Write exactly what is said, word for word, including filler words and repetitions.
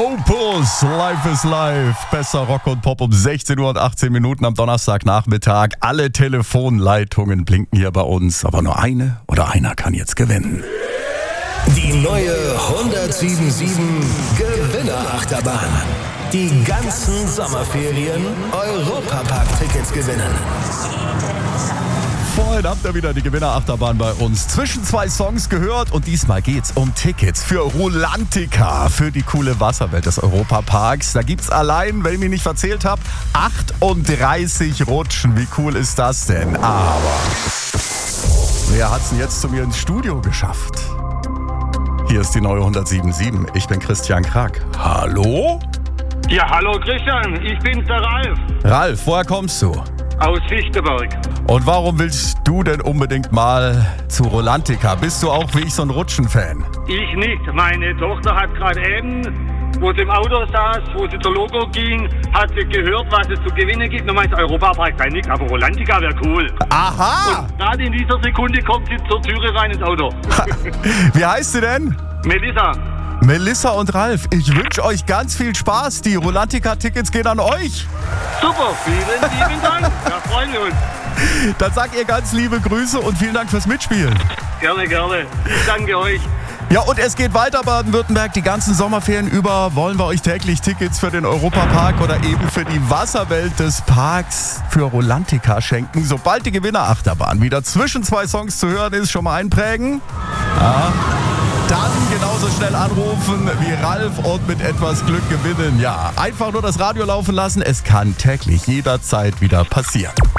Opus, Life is Life. Besser Rock und Pop um sechzehn Uhr und achtzehn Minuten am Donnerstagnachmittag. Alle Telefonleitungen blinken hier bei uns, aber nur eine oder einer kann jetzt gewinnen. Die neue hundertsieben Komma sieben Gewinnerachterbahn. Die ganzen Sommerferien Europapark-Tickets gewinnen. Vorhin habt ihr wieder die Gewinnerachterbahn bei uns. Zwischen zwei Songs gehört und diesmal geht's um Tickets für Rulantica, für die coole Wasserwelt des Europaparks. Da gibt's allein, wenn ich mich nicht verzählt habe, achtunddreißig Rutschen. Wie cool ist das denn? Aber wer hat's denn jetzt zu mir ins Studio geschafft? Hier ist die neue hundertsieben Komma sieben. Ich bin Christian Krack. Hallo? Ja, hallo Christian, ich bin's, der Ralf. Ralf, woher kommst du? Aus Fichtenberg. Und warum willst du denn unbedingt mal zu Rulantica? Bist du auch wie ich so ein Rutschen-Fan? Ich nicht. Meine Tochter hat gerade eben, wo sie im Auto saß, wo sie zur Logo ging, hat sie gehört, was es zu gewinnen gibt. Und meint, Europapark sei nicht, aber Rulantica wäre cool. Aha! Und gerade in dieser Sekunde kommt sie zur Türe rein ins Auto. Wie heißt sie denn? Melissa. Melissa und Ralf, ich wünsche euch ganz viel Spaß. Die Rulantica-Tickets gehen an euch. Super, vielen lieben Dank. Da freuen wir uns. Dann sagt ihr ganz liebe Grüße und vielen Dank fürs Mitspielen. Gerne, gerne. Ich danke euch. Ja, und es geht weiter, Baden-Württemberg. Die ganzen Sommerferien über wollen wir euch täglich Tickets für den Europapark oder eben für die Wasserwelt des Parks für Rulantica schenken. Sobald die Gewinnerachterbahn wieder zwischen zwei Songs zu hören ist, schon mal einprägen. Ja. Dann genauso schnell anrufen wie Ralf und mit etwas Glück gewinnen. Ja, einfach nur das Radio laufen lassen. Es kann täglich jederzeit wieder passieren.